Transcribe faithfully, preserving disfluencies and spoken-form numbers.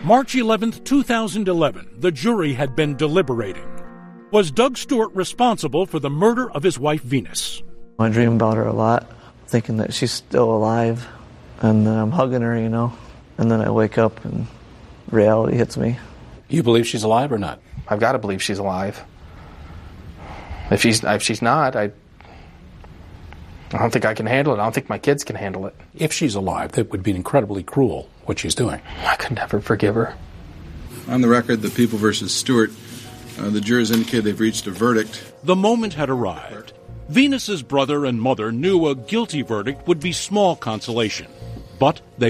March eleventh, two thousand eleven, the jury had been deliberating. Was Doug Stewart responsible for the murder of his wife, Venus? I dream about her a lot, thinking that she's still alive, and then I'm hugging her, you know, and then I wake up and reality hits me. You believe she's alive or not? I've got to believe she's alive. If she's if she's not, I I don't think I can handle it. I don't think my kids can handle it. If she's alive, that would be incredibly cruel, what she's doing. I could never forgive her. On the record, the People versus Stewart, uh, the jurors indicate they've reached a verdict. The moment had arrived. Venus's brother and mother knew a guilty verdict would be small consolation, but they